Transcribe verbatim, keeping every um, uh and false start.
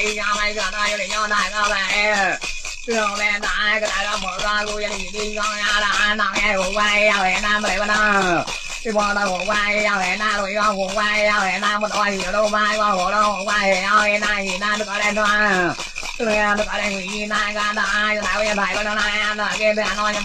cho mày cho tao để cho đại tao về trường lên đại cái đại tao mở ra vui đi đi con nhà là nào nghe của quay ao hẹn nam để bên cái bọn tao của quay ao hẹn nam rồi con của quay ao hẹn nam một đôi hiểu đâu mai con của đâu của quay ao hẹn nam thì nam được ở đây thôi tôi được ở đây người nam cái đại cái đại cái đại cái đại cái đại cái đại